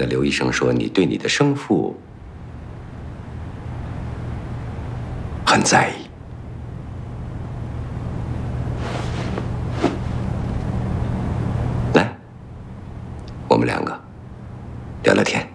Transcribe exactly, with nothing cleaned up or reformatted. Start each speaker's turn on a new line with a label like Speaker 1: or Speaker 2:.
Speaker 1: 到刘医生说你对你的生父很在意。来，我们两个聊聊天。